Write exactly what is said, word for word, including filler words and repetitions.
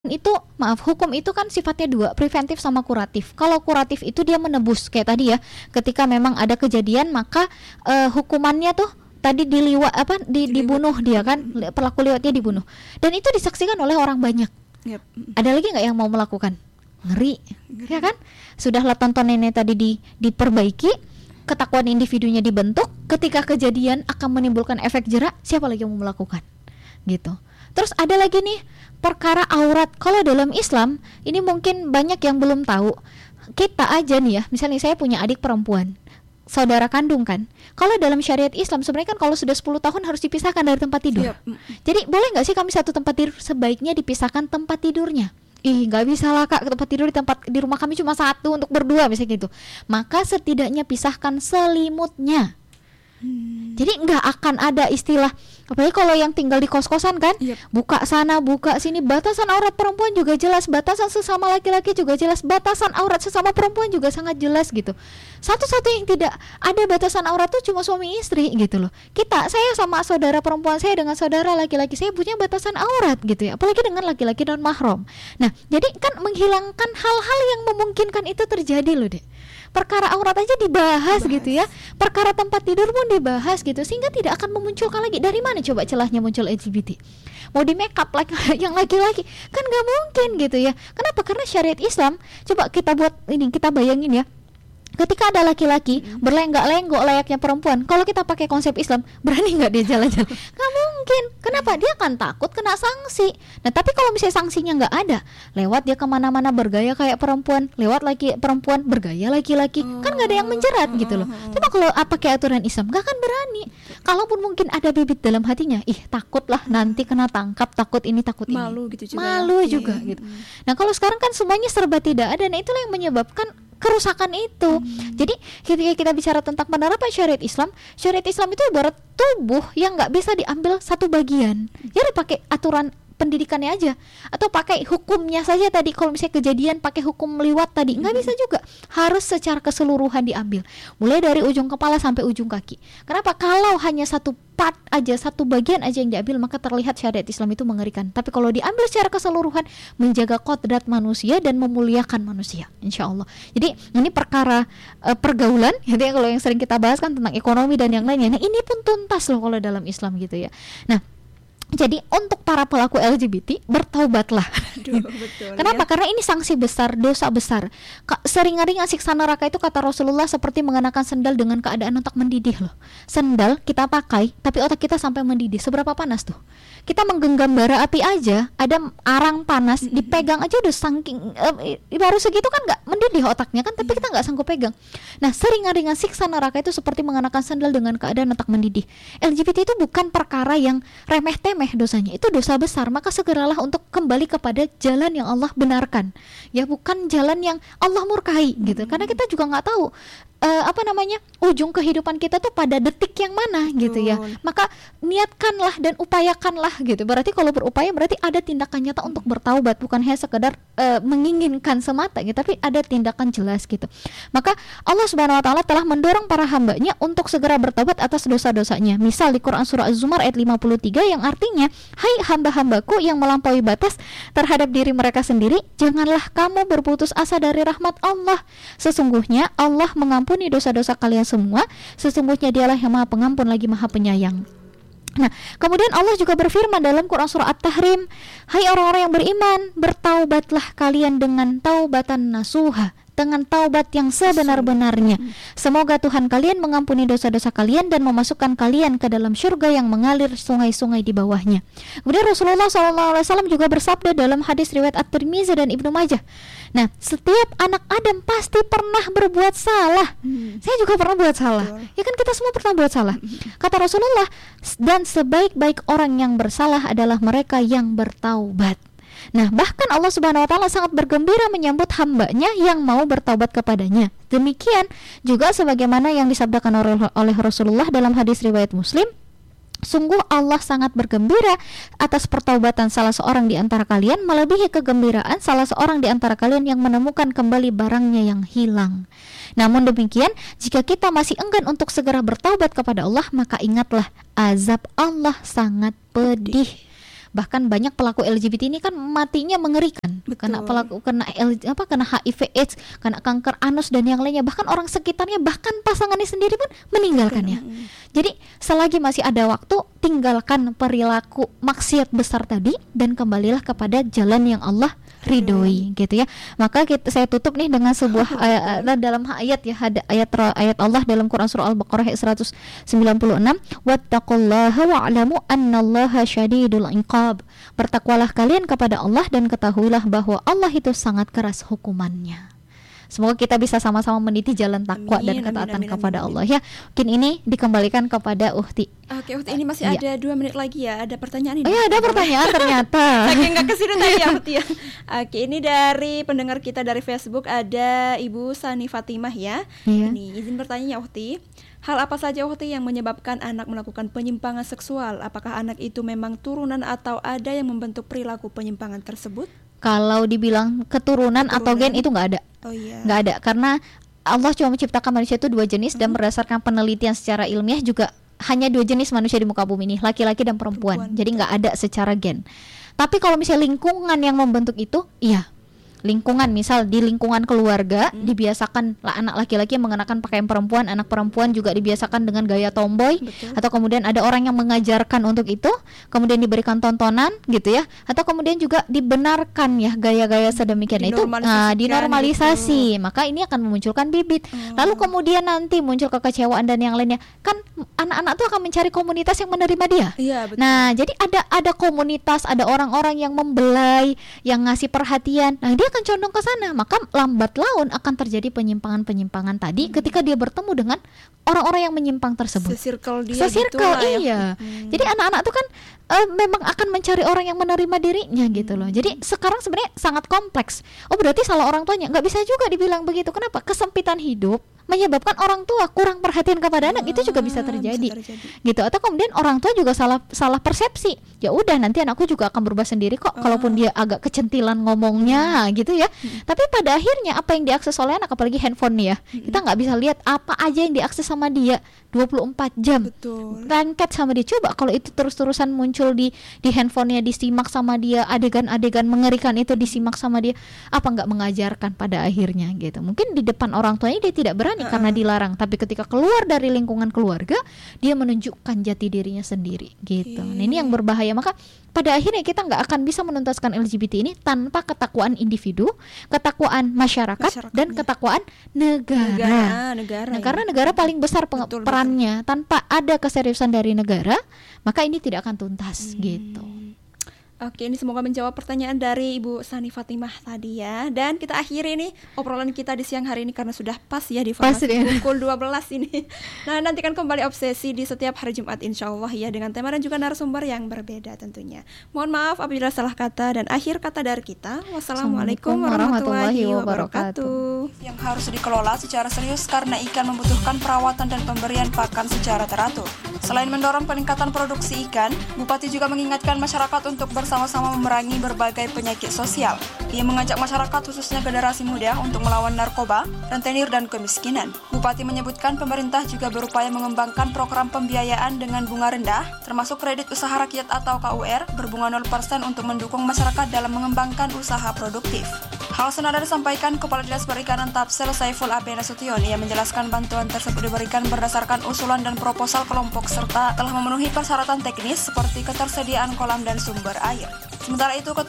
itu maaf hukum itu kan sifatnya dua, preventif sama kuratif. Kalau kuratif itu dia menebus kayak tadi ya, ketika memang ada kejadian maka uh, hukumannya tuh tadi diliwat apa di, dibunuh dia kan, pelaku liwatnya dibunuh, dan itu disaksikan oleh orang banyak. Yep. Ada lagi nggak yang mau melakukan? Ngeri, Ngeri. Ya kan? Sudahlah tontonannya tadi di, diperbaiki, ketakuan individunya dibentuk, ketika kejadian akan menimbulkan efek jerak, siapa lagi yang mau melakukan? Gitu. Terus ada lagi nih perkara aurat. Kalau dalam Islam ini mungkin banyak yang belum tahu. Kita aja nih ya, misalnya saya punya adik perempuan, saudara kandung kan. Kalau dalam syariat Islam sebenarnya kan kalau sudah sepuluh tahun harus dipisahkan dari tempat tidur. Siap. Jadi boleh nggak sih kami satu tempat tidur, sebaiknya dipisahkan tempat tidurnya. Ih nggak bisa lah kak, tempat tidur di tempat di rumah kami cuma satu untuk berdua misalnya gitu. Maka setidaknya pisahkan selimutnya. Hmm. Jadi nggak akan ada istilah, apalagi kalau yang tinggal di kos-kosan kan, yep. buka sana buka sini, batasan aurat perempuan juga jelas, batasan sesama laki-laki juga jelas, batasan aurat sesama perempuan juga sangat jelas gitu. Satu-satu yang tidak ada batasan aurat tuh cuma suami istri gitu loh. Kita, saya sama saudara perempuan saya dengan saudara laki-laki saya punya batasan aurat gitu ya, apalagi dengan laki-laki non mahram. Nah jadi kan menghilangkan hal-hal yang memungkinkan itu terjadi loh deh. Perkara aurat aja dibahas, dibahas gitu ya, perkara tempat tidur pun dibahas gitu, sehingga tidak akan memunculkan lagi. Dari mana coba celahnya muncul L G B T? Mau di make up like yang laki-laki kan nggak mungkin gitu ya. Kenapa? Karena syariat Islam, coba kita buat ini, kita bayangin ya, ketika ada laki-laki hmm. berlenggak-lenggok layaknya perempuan, kalau kita pakai konsep Islam, berani nggak dia jalan-jalan? Nggak mungkin. Kenapa? Dia akan takut kena sanksi. Nah tapi kalau misalnya sanksinya nggak ada, lewat dia kemana-mana bergaya kayak perempuan, lewat laki perempuan bergaya laki-laki, oh. kan nggak ada yang menjerat gitu loh. Coba kalau pakai aturan Islam, nggak akan berani. Kalaupun mungkin ada bibit dalam hatinya, ih takutlah nanti kena tangkap, takut ini takut ini, malu gitu juga, malu juga yeah. gitu. Nah kalau sekarang kan semuanya serba tidak ada, nah itulah yang menyebabkan kerusakan itu. Hmm. Jadi ketika kita bicara tentang penerapan syariat Islam, syariat Islam itu ibarat tubuh yang nggak bisa diambil satu bagian. Jadi pakai aturan pendidikannya aja, atau pakai hukumnya saja tadi. Kalau misalnya kejadian pakai hukum liwat tadi, nggak bisa juga. Harus secara keseluruhan diambil, mulai dari ujung kepala sampai ujung kaki. Kenapa? Kalau hanya satu part aja, satu bagian aja yang diambil, maka terlihat syariat Islam itu mengerikan. Tapi kalau diambil secara keseluruhan, menjaga kodrat manusia dan memuliakan manusia, insya Allah. Jadi ini perkara uh, pergaulan, gitu ya, kalau yang sering kita bahas kan tentang ekonomi dan yang lainnya. Nah ini pun tuntas loh kalau dalam Islam gitu ya. Nah jadi untuk para pelaku L G B T, bertaubatlah. Aduh, betul, kenapa? Ya? Karena ini sanksi besar, dosa besar. Sering-sering siksa neraka itu kata Rasulullah seperti mengenakan sendal dengan keadaan otak mendidih loh. Sendal kita pakai, tapi otak kita sampai mendidih. Seberapa panas tuh? Kita menggenggam bara api aja, ada arang panas, mm-hmm. dipegang aja udah saking eh, baru segitu kan nggak mendidih otaknya kan, tapi kita nggak sanggup pegang. Nah, sering-sering siksa neraka itu seperti mengenakan sendal dengan keadaan otak mendidih. L G B T itu bukan perkara yang remeh-temeh dosanya, itu dosa besar. Maka segeralah untuk kembali kepada jalan yang Allah benarkan, ya bukan jalan yang Allah murkai gitu. Karena kita juga nggak tahu uh, apa namanya ujung kehidupan kita tuh pada detik yang mana gitu ya. Maka niatkanlah dan upayakanlah gitu. Berarti kalau berupaya berarti ada tindakan nyata untuk bertaubat, bukan hanya sekedar uh, menginginkan semata gitu, tapi ada tindakan jelas gitu. Maka Allah Subhanahu wa taala telah mendorong para hambanya untuk segera bertaubat atas dosa-dosanya. Misal di Quran surah Az-Zumar ayat lima puluh tiga yang artinya, hai hamba-hambaku yang melampaui batas terhadap diri mereka sendiri, janganlah kamu berputus asa dari rahmat Allah. Sesungguhnya Allah mengampuni dosa-dosa kalian semua. Sesungguhnya Dialah yang Maha Pengampun lagi Maha Penyayang. Nah, kemudian Allah juga berfirman dalam Quran surah At-Tahrim, hai orang-orang yang beriman, bertaubatlah kalian dengan taubatan nasuha, dengan taubat yang sebenar-benarnya. Semoga Tuhan kalian mengampuni dosa-dosa kalian dan memasukkan kalian ke dalam surga yang mengalir sungai-sungai di bawahnya. Kemudian Rasulullah shallallahu alaihi wasallam juga bersabda dalam hadis riwayat At-Tirmizi dan Ibnu Majah, nah setiap anak Adam pasti pernah berbuat salah. hmm. Saya juga pernah buat salah. Betul. Ya kan kita semua pernah buat salah. Kata Rasulullah, dan sebaik-baik orang yang bersalah adalah mereka yang bertaubat. Nah, bahkan Allah Subhanahu wa taala sangat bergembira menyambut hambanya yang mau bertaubat kepadanya. Demikian juga sebagaimana yang disabdakan oleh, oleh Rasulullah dalam hadis riwayat Muslim, sungguh Allah sangat bergembira atas pertaubatan salah seorang di antara kalian, melebihi kegembiraan salah seorang di antara kalian yang menemukan kembali barangnya yang hilang. Namun demikian, jika kita masih enggan untuk segera bertaubat kepada Allah, maka ingatlah azab Allah sangat pedih. Bahkan banyak pelaku L G B T ini kan matinya mengerikan. Betul. Karena pelaku kena L, apa kena H I V AIDS, kena kanker anus dan yang lainnya. Bahkan orang sekitarnya, bahkan pasangannya sendiri pun meninggalkannya. Hmm. Jadi selagi masih ada waktu, tinggalkan perilaku maksiat besar tadi dan kembalilah kepada jalan yang Allah ridhoi, gitu ya. Maka kita, saya tutup nih dengan sebuah ayat, dalam ayat ya, ada ayat ayat Allah dalam Quran surah Al-Baqarah ayat seratus sembilan puluh enam, wattaqullaha wa'lamu annallaha syadidul iqab. Bertakwalah kalian kepada Allah dan ketahuilah bahwa Allah itu sangat keras hukumannya. Semoga kita bisa sama-sama meniti jalan takwa dan ketaatan amin, amin, kepada amin, Allah ya. Mungkin ini dikembalikan kepada Uhti. Oke, Uhti, ini masih uh, ada dua menit lagi ya. Ada pertanyaan ini. Oh ya, ada pertanyaan ternyata. Saking nggak kesini tadi ya, Uhti ya. Oke, ini dari pendengar kita dari Facebook, ada Ibu Sani Fatimah ya. Iya. Ini izin bertanya ya, Uhti. Hal apa saja, Uhti, yang menyebabkan anak melakukan penyimpangan seksual? Apakah anak itu memang turunan atau ada yang membentuk perilaku penyimpangan tersebut? Kalau dibilang keturunan, keturunan atau gen itu nggak ada, oh, iya. nggak ada, karena Allah cuma menciptakan manusia itu dua jenis, hmm. dan berdasarkan penelitian secara ilmiah juga hanya dua jenis manusia di muka bumi ini, laki-laki dan perempuan, perempuan. Jadi nggak ada secara gen. Tapi kalau misalnya lingkungan yang membentuk itu, iya. Lingkungan, misal di lingkungan keluarga hmm. dibiasakan lah anak laki-laki yang mengenakan pakaian perempuan, anak perempuan juga dibiasakan dengan gaya tomboy. Betul. Atau kemudian ada orang yang mengajarkan untuk itu, kemudian diberikan tontonan gitu ya, atau kemudian juga dibenarkan ya gaya-gaya sedemikian itu uh, dinormalisasi, gitu. Maka ini akan memunculkan bibit. hmm. Lalu kemudian nanti muncul kekecewaan dan yang lainnya, kan anak-anak tuh akan mencari komunitas yang menerima dia. Iya, betul. Nah, jadi ada ada komunitas, ada orang-orang yang membelai, yang ngasih perhatian. Nah, dia akan condong ke sana, maka lambat laun akan terjadi penyimpangan-penyimpangan tadi hmm. ketika dia bertemu dengan orang-orang yang menyimpang tersebut. Se-circle dia Se-circle, gitu iya. Ya. Hmm. Jadi anak-anak tuh kan uh, memang akan mencari orang yang menerima dirinya gitu loh. Jadi sekarang sebenarnya sangat kompleks. Oh, berarti salah orang tuanya? Nggak bisa juga dibilang begitu. Kenapa? Kesempitan hidup menyebabkan orang tua kurang perhatian kepada anak, ah, itu juga bisa terjadi. bisa terjadi gitu. Atau kemudian orang tua juga salah salah persepsi, ya udah nanti anakku juga akan berubah sendiri kok, ah. kalaupun dia agak kecentilan ngomongnya hmm. gitu ya. hmm. Tapi pada akhirnya apa yang diakses oleh anak, apalagi handphone nih ya, hmm. kita nggak bisa lihat apa aja yang diakses sama dia dua puluh empat jam. Betul. Lengket sama dia. Coba kalau itu terus-terusan muncul di di handphonenya, disimak sama dia, adegan-adegan mengerikan itu disimak sama dia, apa nggak mengajarkan pada akhirnya gitu. Mungkin di depan orang tuanya dia tidak berani uh-uh. karena dilarang, tapi ketika keluar dari lingkungan keluarga dia menunjukkan jati dirinya sendiri gitu. Okay. Nah, ini yang berbahaya. Maka pada akhirnya kita nggak akan bisa menuntaskan L G B T ini tanpa ketakwaan individu, ketakwaan masyarakat, dan ketakwaan negara. Negara, negara nah, karena negara paling besar peng- betul, perannya. Betul. Tanpa ada keseriusan dari negara, maka ini tidak akan tuntas hmm. gitu. Oke, ini semoga menjawab pertanyaan dari Ibu Sani Fatimah tadi ya. Dan kita akhiri nih obrolan kita di siang hari ini karena sudah pas ya di formasi pukul dua belas ini. Nah, nantikan kembali Obsesi di setiap hari Jumat insya Allah ya, dengan tema dan juga narasumber yang berbeda tentunya. Mohon maaf apabila salah kata, dan akhir kata dari kita, wassalamualaikum warahmatullahi wabarakatuh. Yang harus dikelola secara serius karena ikan membutuhkan perawatan dan pemberian pakan secara teratur. Selain mendorong peningkatan produksi ikan, Bupati juga mengingatkan masyarakat untuk bersama sama-sama memerangi berbagai penyakit sosial. Ia mengajak masyarakat khususnya generasi muda untuk melawan narkoba, rentenir dan kemiskinan. Bupati menyebutkan pemerintah juga berupaya mengembangkan program pembiayaan dengan bunga rendah, termasuk kredit usaha rakyat atau K U R berbunga nol persen untuk mendukung masyarakat dalam mengembangkan usaha produktif. Hal senada disampaikan Kepala Dinas Perikanan Tapsel Saiful Abe Nasution. Ia menjelaskan bantuan tersebut diberikan berdasarkan usulan dan proposal kelompok serta telah memenuhi persyaratan teknis seperti ketersediaan kolam dan sumber air. Sementara itu, Ketua